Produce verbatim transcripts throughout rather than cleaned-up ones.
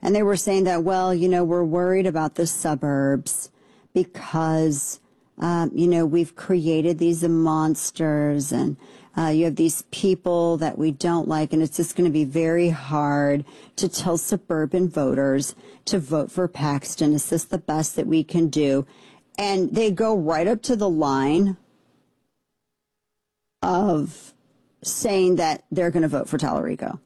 And they were saying that, well, you know, we're worried about the suburbs because, um, you know, we've created these monsters and uh, you have these people that we don't like. And it's just going to be very hard to tell suburban voters to vote for Paxton. Is this the best that we can do? And they go right up to the line of saying that they're going to vote for Tallarico.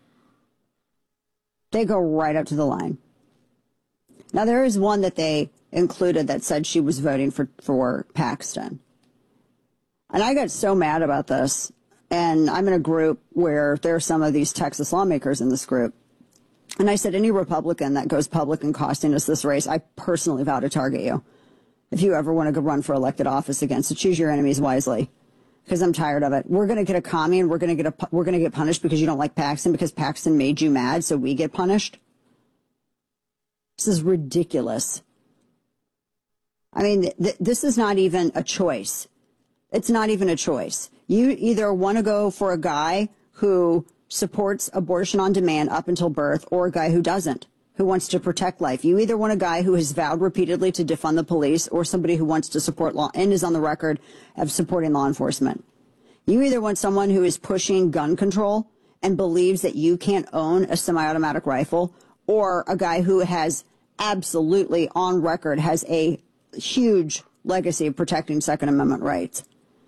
They go right up to the line. Now, there is one that they included that said she was voting for, for Paxton. And I got so mad about this. And I'm in a group where there are some of these Texas lawmakers in this group. And I said, any Republican that goes public and costing us this race, I personally vow to target you. If you ever want to go run for elected office again, so choose your enemies wisely. Because I'm tired of it. We're going to get a commie and we're going to get a, we're going to get punished because you don't like Paxton, because Paxton made you mad, so we get punished. This is ridiculous. I mean, th- this is not even a choice. It's not even a choice. You either want to go for a guy who supports abortion on demand up until birth, or a guy who doesn't, who wants to protect life. You either want a guy who has vowed repeatedly to defund the police, or somebody who wants to support law and is on the record of supporting law enforcement. You either want someone who is pushing gun control and believes that you can't own a semi-automatic rifle, or a guy who has absolutely on record has a huge legacy of protecting Second Amendment rights.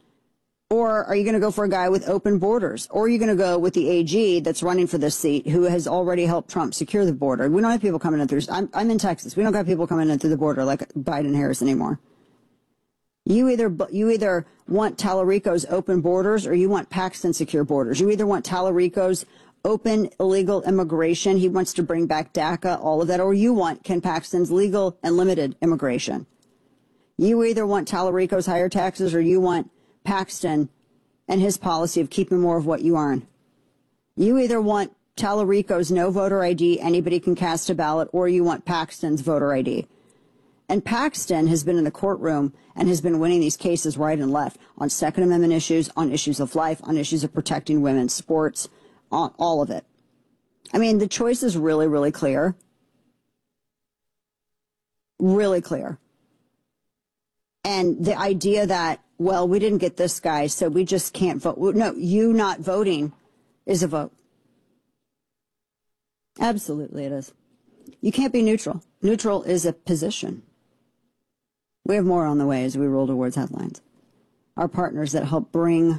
Or are you going to go for a guy with open borders? Or are you going to go with the A G that's running for this seat, who has already helped Trump secure the border? We don't have people coming in through, I'm, I'm in Texas. We don't got people coming in through the border like Biden Harris anymore. You either, you either want Tallarico's open borders, or you want Paxton secure borders. You either want Tallarico's open illegal immigration. He wants to bring back DACA, all of that. Or you want Ken Paxton's legal and limited immigration. You either want Tallarico's higher taxes, or you want Paxton and his policy of keeping more of what you earn. You either want Tallarico's no voter I D, anybody can cast a ballot, or you want Paxton's voter I D. And Paxton has been in the courtroom and has been winning these cases right and left on Second Amendment issues, on issues of life, on issues of protecting women's sports, on all of it. I mean, the choice is really, really clear. Really clear. And the idea that, well, we didn't get this guy, so we just can't vote. No, you not voting is a vote. Absolutely it is. You can't be neutral. Neutral is a position. We have more on the way as we roll towards headlines. Our partners that help bring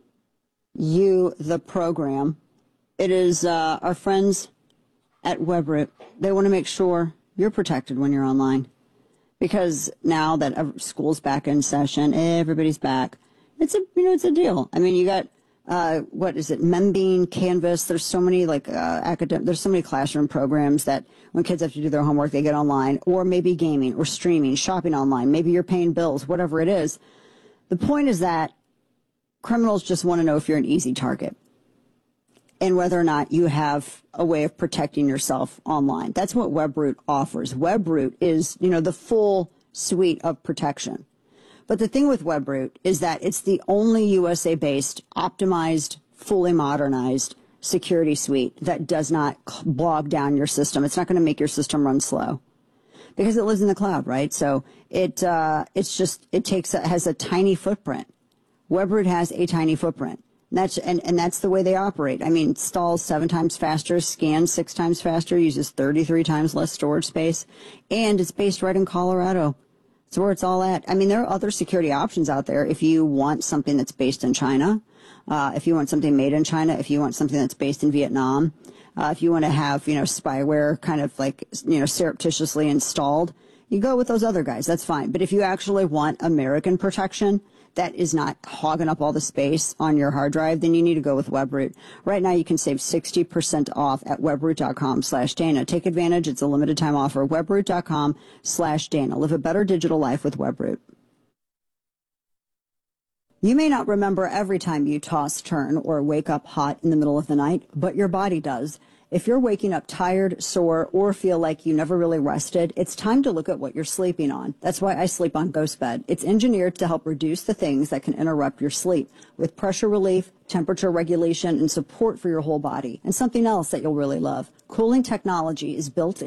you the program. It is uh, our friends at Webroot. They want to make sure you're protected when you're online. Because now that school's back in session, everybody's back. It's a, you know, it's a deal. I mean, you got, uh, what is it, Membean, Canvas. There's so many, like, uh, academic, there's so many classroom programs that when kids have to do their homework, they get online, or maybe gaming or streaming, shopping online. Maybe you're paying bills, whatever it is. The point is that criminals just want to know if you're an easy target, and whether or not you have a way of protecting yourself online. That's what Webroot offers. Webroot is, you know, the full suite of protection. But the thing with Webroot is that it's the only U S A-based, optimized, fully modernized security suite that does not bog down your system. It's not going to make your system run slow, because it lives in the cloud, right? So it uh, it's just, it takes a, has a tiny footprint. Webroot has a tiny footprint. And that's, and, and that's the way they operate. I mean, installs seven times faster, scans six times faster, uses thirty-three times less storage space, and it's based right in Colorado. It's where it's all at. I mean, there are other security options out there if you want something that's based in China, uh, if you want something made in China, if you want something that's based in Vietnam, uh, if you want to have, you know, spyware kind of like, you know, surreptitiously installed, you go with those other guys. That's fine. But if you actually want American protection that is not hogging up all the space on your hard drive, then you need to go with Webroot. Right now, you can save sixty percent off at webroot.com slash Dana. Take advantage. It's a limited time offer. Webroot.com slash Dana. Live a better digital life with Webroot. You may not remember every time you toss, turn, or wake up hot in the middle of the night, but your body does. If you're waking up tired, sore, or feel like you never really rested, it's time to look at what you're sleeping on. That's why I sleep on GhostBed. It's engineered to help reduce the things that can interrupt your sleep, with pressure relief, temperature regulation, and support for your whole body. And something else that you'll really love. Cooling technology is built